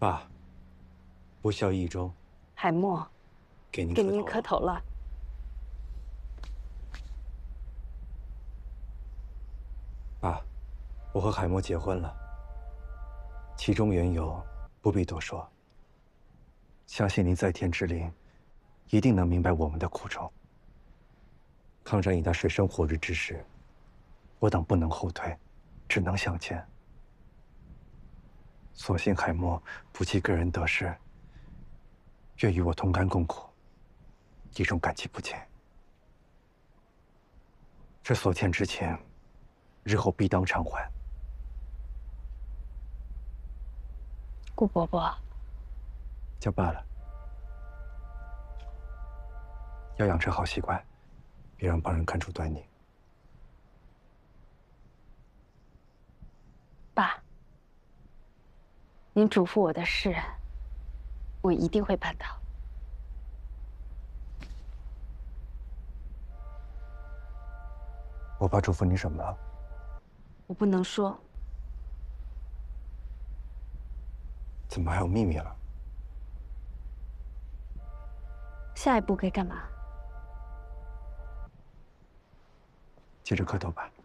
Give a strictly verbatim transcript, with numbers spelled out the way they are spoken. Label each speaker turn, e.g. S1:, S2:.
S1: 爸，不孝义忠，
S2: 海默，
S1: 给您
S2: 给您
S1: 磕
S2: 磕头了。
S1: 爸，我和海默结婚了，其中缘由不必多说。相信您在天之灵，一定能明白我们的苦衷。抗战已到水深火热之时，我等不能后退，只能向前。所幸海默不计个人得失，愿与我同甘共苦，一种感激不尽。这所欠之情，日后必当偿还。
S2: 顾伯伯，
S1: 叫爸了。要养成好习惯，别让旁人看出端倪。
S2: 爸，您嘱咐我的事，我一定会办到。
S1: 我爸嘱咐你什么了？
S2: 我不能说。
S1: 怎么还有秘密了？
S2: 下一步该干嘛？
S1: 接着磕头吧。